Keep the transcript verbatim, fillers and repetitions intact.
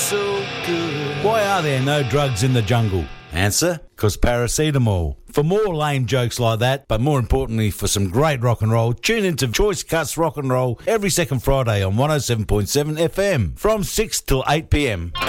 so good. Why are there no drugs in the jungle? Answer, because paracetamol. For more lame jokes like that, but more importantly for some great rock and roll, tune into Choice Cuts Rock and Roll every second Friday on one oh seven point seven F M from six till eight p m.